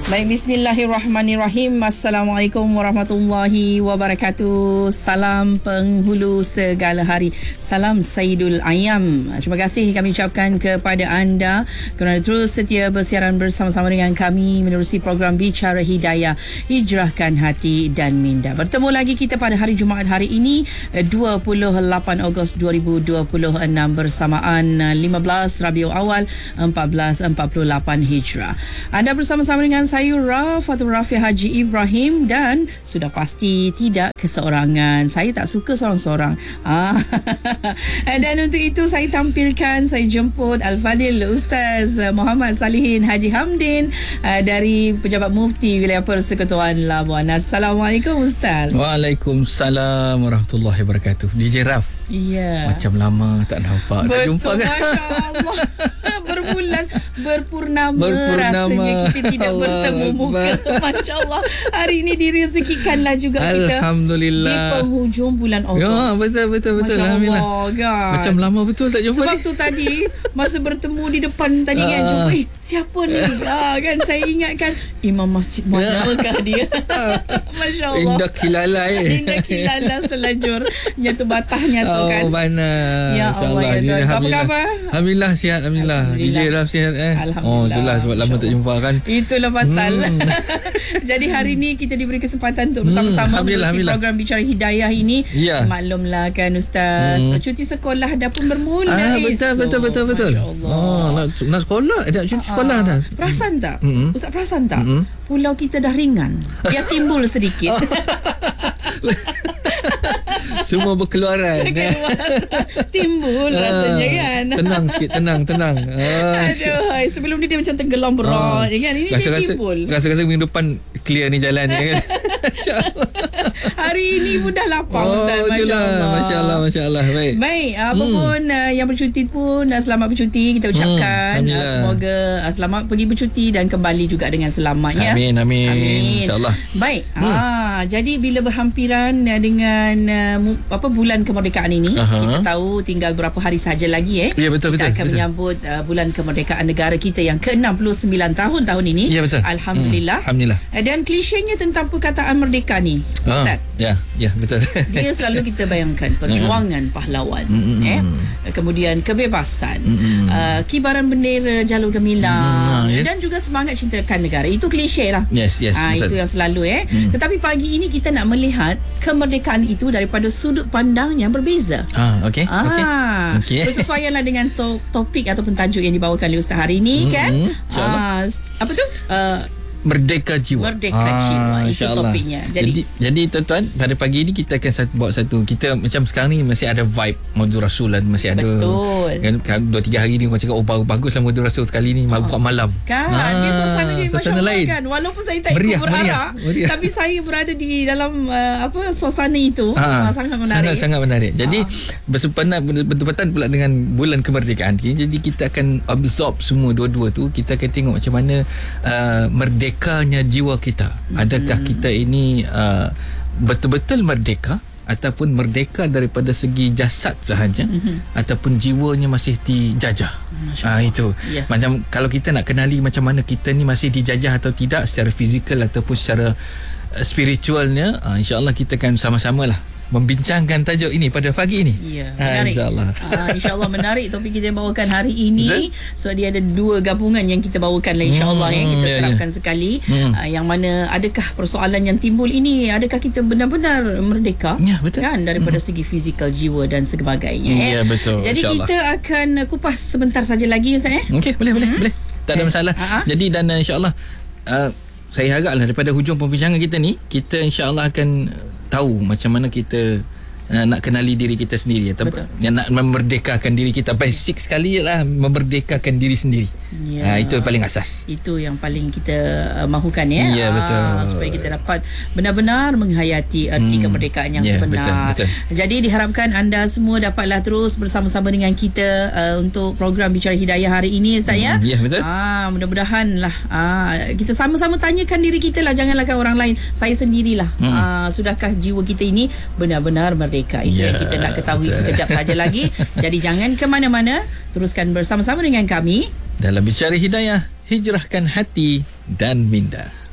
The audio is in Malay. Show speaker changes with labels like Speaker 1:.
Speaker 1: Baik, bismillahirrahmanirrahim. Assalamualaikum warahmatullahi wabarakatuh. Salam penghulu segala hari. Salam Sayyidul Ayam. Terima kasih kami ucapkan kepada anda kerana terus setia bersiaran bersama-sama dengan kami menerusi program Bicara Hidayah, Hijrahkan Hati dan Minda. Bertemu lagi kita pada hari Jumaat hari ini 28 Ogos 2026 bersamaan 15 Rabiul Awal 1448 Hijrah. Anda bersama-sama dengan saya Fatul Rafi Haji Ibrahim dan sudah pasti tidak keseorangan. Saya tak suka seorang-seorang. Dan untuk itu saya tampilkan, saya jemput Al-Fadil Ustaz Muhammad Salihin Haji Hamdin dari Pejabat Mufti Wilayah Persekutuan Labuan. Assalamualaikum Ustaz.
Speaker 2: Waalaikumsalam warahmatullahi wabarakatuh. DJ Raf.
Speaker 1: Ya.
Speaker 2: Macam lama tak nampak.
Speaker 1: Betul,
Speaker 2: tak jumpa kan?
Speaker 1: Masya-Allah. Berbulan berpurnama rasanya kita tidak bertemu muka. Masya-Allah. Hari ini direzekikanlah juga kita.
Speaker 2: Alhamdulillah.
Speaker 1: Di penghujung bulan Ogos.
Speaker 2: Ya, betul. Alhamdulillah.
Speaker 1: Kan?
Speaker 2: Macam lama betul tak jumpa.
Speaker 1: Sebab tu tadi masa bertemu di depan tadi kan jumpa, siapa ni? Kan saya ingatkan imam masjid manakah dia? Masya-Allah.
Speaker 2: Indah kilalai.
Speaker 1: Indah kilalai selajur. Nyatu batahnya tu kan.
Speaker 2: Oh, mana.
Speaker 1: Ya Allah, ya Tuhan. Apa khabar?
Speaker 2: Alhamdulillah sihat, alhamdulillah. DJ Raf sihat
Speaker 1: Alhamdulillah.
Speaker 2: Oh, itulah sebab lama tak jumpa kan.
Speaker 1: Itulah pasal. Jadi hari ni kita diberi kesempatan untuk bersama-sama menerusi program Bicara Hidayah ini.
Speaker 2: Ya.
Speaker 1: Maklumlah kan Ustaz, cuti sekolah dah pun bermula.
Speaker 2: Betul. Nak sekolah, nak cuti sekolah dah.
Speaker 1: Perasan tak? Ustaz perasan tak? Pulau kita dah ringan. Dia timbul sedikit.
Speaker 2: Semua berkeluaran.
Speaker 1: Timbul rasanya kan.
Speaker 2: Tenang sikit, tenang.
Speaker 1: Aduh, sebelum ni dia macam tenggelam berat kan. Ini dia timbul.
Speaker 2: Rasa-rasa minggu depan clear ni jalan ni kan.
Speaker 1: Hari ini pun dah lapang Ustaz.
Speaker 2: Masya Allah.
Speaker 1: Baik, apa pun yang bercuti pun selamat bercuti kita ucapkan. Semoga selamat pergi bercuti dan kembali juga dengan selamat ya.
Speaker 2: Amin. InsyaAllah.
Speaker 1: Baik. Jadi bila berhampiran dengan bulan kemerdekaan ini, kita tahu tinggal berapa hari saja lagi
Speaker 2: Ya, betul.
Speaker 1: Kita akan menyambut bulan kemerdekaan negara kita yang ke-69 tahun ini.
Speaker 2: Ya, betul.
Speaker 1: Alhamdulillah. Dan klisenya tentang perkataan merdeka ni Ustaz.
Speaker 2: Ya, betul.
Speaker 1: Dia selalu kita bayangkan perjuangan pahlawan, kemudian kebebasan, kibaran bendera jalur gemilang, dan juga semangat cintakan negara. Itu klise lah.
Speaker 2: Yes, betul.
Speaker 1: Itu yang selalu Tetapi pagi ini kita nak melihat kemerdekaan itu daripada sudut pandang yang berbeza.
Speaker 2: Okey.
Speaker 1: Bersesuaianlah dengan topik ataupun tajuk yang dibawakan oleh Ustaz hari ini kan. Apa tu?
Speaker 2: Merdeka Jiwa.
Speaker 1: Itu topiknya.
Speaker 2: Jadi tuan-tuan, pada pagi ini kita akan bawa satu. Kita macam sekarang ni masih ada vibe Maulid Rasul lah, masih ada.
Speaker 1: Betul.
Speaker 2: Kan 2-3 hari ni orang cakap baguslah Maulid Rasul kali ni buka malam.
Speaker 1: Kan dia suasana dia
Speaker 2: suasana lain
Speaker 1: kan. Walaupun saya tak ikut berarak, tapi saya berada di dalam suasana itu. Sangat menarik.
Speaker 2: Sangat menarik. Jadi bertepatan pula dengan bulan kemerdekaan ni. Jadi kita akan absorb semua dua-dua tu. Kita akan tengok macam mana merdekanya jiwa kita. Adakah kita ini betul-betul merdeka ataupun merdeka daripada segi jasad sahaja, ataupun jiwanya masih dijajah. Itu macam kalau kita nak kenali macam mana kita ni masih dijajah atau tidak secara fizikal ataupun secara spiritualnya, insya-Allah kita akan sama-sama lah membincangkan tajuk ini pada pagi ini.
Speaker 1: Ya, menarik. InsyaAllah menarik topik kita yang bawakan hari ini. So dia ada dua gabungan yang kita bawakan lah insyaAllah kita serapkan sekali. Yang mana adakah persoalan yang timbul ini, adakah kita benar-benar merdeka kan daripada segi fizikal, jiwa dan sebagainya.
Speaker 2: Ya, betul.
Speaker 1: Jadi kita akan kupas sebentar saja lagi Ustaz
Speaker 2: Okey, boleh. Tak ada masalah. Jadi dan insyaAllah saya haraplah daripada hujung perbincangan kita ni, kita insyaAllah akan tahu macam mana kita nak kenali diri kita sendiri atau nak memerdekakan diri kita. Basic sekali ialah memerdekakan diri sendiri. Itu yang paling asas.
Speaker 1: Itu yang paling kita mahukan
Speaker 2: Ya, betul.
Speaker 1: Supaya kita dapat benar-benar menghayati erti kemerdekaan yang sebenar.
Speaker 2: Betul.
Speaker 1: Jadi diharapkan anda semua dapatlah terus bersama-sama dengan kita untuk program Bicara Hidayah hari ini Ustaz
Speaker 2: Ya, betul.
Speaker 1: Mudah-mudahan lah kita sama-sama tanyakan diri kita lah, janganlah orang lain, saya sendirilah. Sudahkah jiwa kita ini benar-benar merdeka? Itu yang kita nak ketahui sekejap saja lagi. Jadi jangan ke mana-mana, teruskan bersama-sama dengan kami
Speaker 2: dalam Bicara Hidayah, hijrahkan hati dan minda.